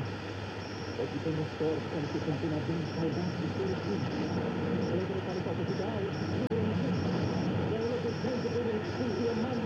Oggi sono scorsa che continua ben salvati fuori qui. Sarebbero caricato di dai, non c'è. Solo per gente per il studio,